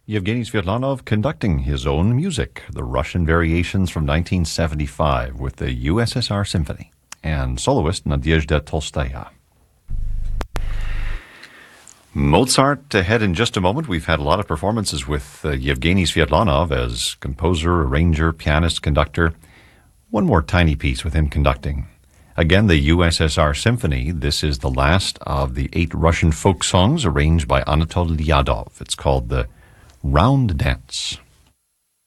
Yevgeny Svetlanov conducting his own music, the Russian variations from 1975 with the USSR Symphony, and soloist Nadezhda Tolstaya. Mozart ahead in just a moment. We've had a lot of performances with Yevgeny Svetlanov as composer, arranger, pianist, conductor. One more tiny piece with him conducting. Again, the USSR Symphony. This is the last of the 8 Russian folk songs arranged by Anatoly Lyadov. It's called the Round Dance.